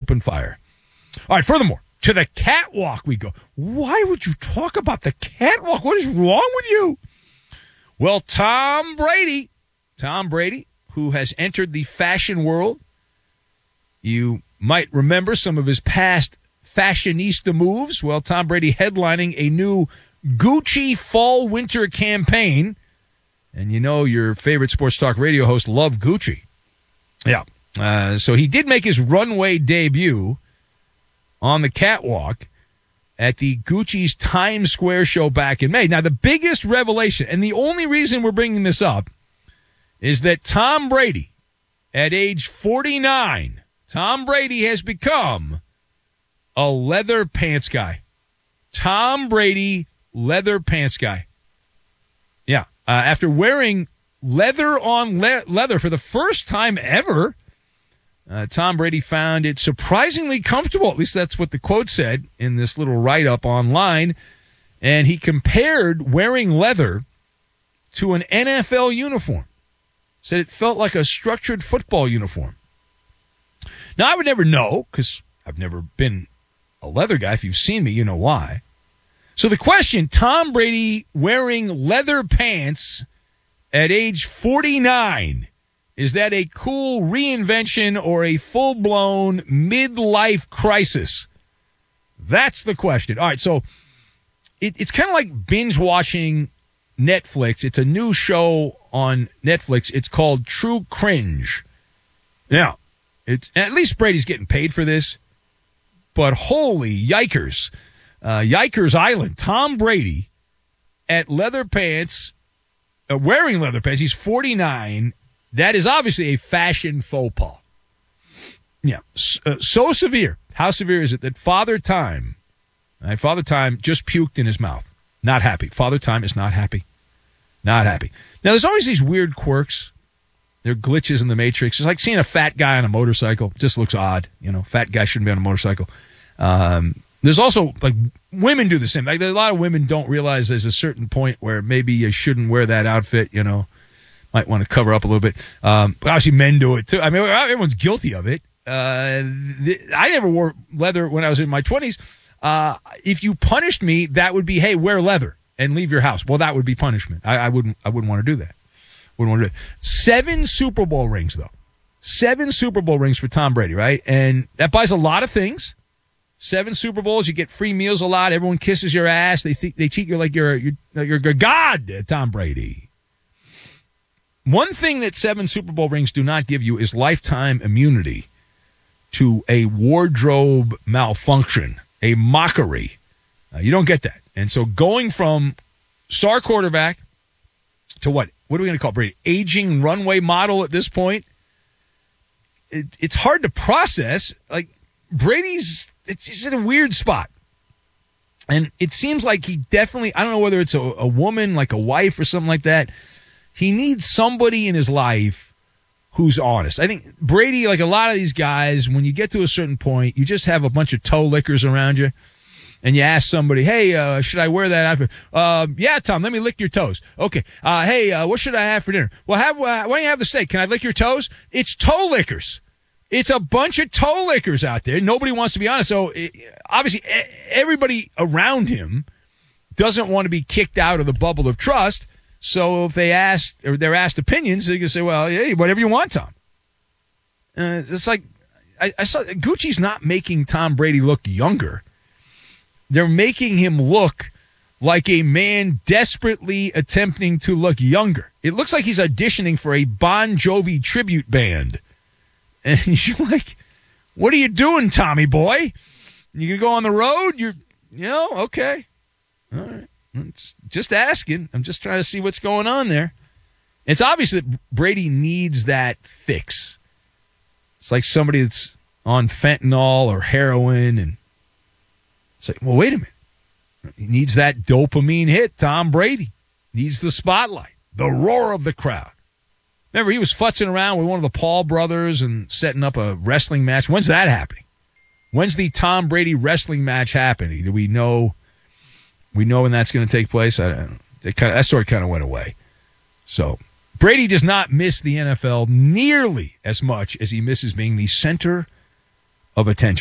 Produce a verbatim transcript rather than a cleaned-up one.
open fire. All right, furthermore, to the catwalk we go. Why would you talk about the catwalk? What is wrong with you? Well, Tom Brady, Tom Brady, who has entered the fashion world. You might remember some of his past fashionista moves. Well, Tom Brady headlining a new Gucci fall-winter campaign. And you know your favorite sports talk radio host love Gucci. Yeah. Uh, so he did make his runway debut on the catwalk at the Gucci's Times Square show back in May. Now, the biggest revelation, and the only reason we're bringing this up, is that Tom Brady, at age forty-nine, Tom Brady has become a leather pants guy. Tom Brady, leather pants guy. Yeah. Uh, after wearing leather on le- leather for the first time ever, Uh, Tom Brady found it surprisingly comfortable. At least that's what the quote said in this little write-up online. And he compared wearing leather to an N F L uniform. Said it felt like a structured football uniform. Now, I would never know because I've never been a leather guy. If you've seen me, you know why. So the question, Tom Brady wearing leather pants at age forty-nine. Is that a cool reinvention or a full-blown midlife crisis? That's the question. All right, so it, it's kind of like binge-watching Netflix. It's a new show on Netflix. It's called True Cringe. Now, it's at least Brady's getting paid for this, but holy yikers. Uh, Yikers Island, Tom Brady at leather pants, uh, wearing leather pants. He's forty-nine. That is obviously a fashion faux pas. Yeah, so, uh, so severe. How severe is it that Father Time, right, Father Time just puked in his mouth? Not happy. Father Time is not happy. Not happy. Now, there's always these weird quirks. There are glitches in the Matrix. It's like seeing a fat guy on a motorcycle. Just looks odd. You know, fat guy shouldn't be on a motorcycle. Um, there's also, like, women do the same. Like, there's a lot of women don't realize there's a certain point where maybe you shouldn't wear that outfit, you know. Might want to cover up a little bit. Um, but obviously, men do it, too. I mean, everyone's guilty of it. Uh, th- I never wore leather when I was in my twenties. Uh, if you punished me, that would be, hey, wear leather and leave your house. Well, that would be punishment. I, I wouldn't I wouldn't want to do that. Wouldn't want to do it. Seven Super Bowl rings, though. Seven Super Bowl rings for Tom Brady, right? And that buys a lot of things. Seven Super Bowls, you get free meals a lot. Everyone kisses your ass. They think they treat you like you're, you're, you're a god, Tom Brady. One thing that seven Super Bowl rings do not give you is lifetime immunity to a wardrobe malfunction, a mockery. Uh, you don't get that. And so going from star quarterback to what? What are we going to call Brady? Aging runway model at this point? It, it's hard to process. Like, Brady's, it's, he's in a weird spot. And it seems like he definitely, I don't know whether it's a, a woman, like a wife or something like that. He needs somebody in his life who's honest. I think Brady, like a lot of these guys, when you get to a certain point, you just have a bunch of toe lickers around you, and you ask somebody, hey, uh, should I wear that outfit? Uh, yeah, Tom, let me lick your toes. Okay. Uh, hey, uh, what should I have for dinner? Well, have uh, why don't you have the steak? Can I lick your toes? It's toe lickers. It's a bunch of toe lickers out there. Nobody wants to be honest. So it, obviously, everybody around him doesn't want to be kicked out of the bubble of trust. So if they ask, or they're asked opinions, they can say, well, yeah, whatever you want, Tom. Uh, it's like, I, I saw Gucci's not making Tom Brady look younger. They're making him look like a man desperately attempting to look younger. It looks like he's auditioning for a Bon Jovi tribute band. And you're like, what are you doing, Tommy boy? You gonna go on the road? You're, you know, okay. All right. Just asking. I'm just trying to see what's going on there. It's obvious that Brady needs that fix. It's like somebody that's on fentanyl or heroin, and it's like, well, wait a minute. He needs that dopamine hit. Tom Brady needs the spotlight, the roar of the crowd. Remember, he was futzing around with one of the Paul brothers and setting up a wrestling match. When's that happening? When's the Tom Brady wrestling match happening? Do we know? We know when that's going to take place. I don't know. It kind of, that story kind of went away. So Brady does not miss the N F L nearly as much as he misses being the center of attention.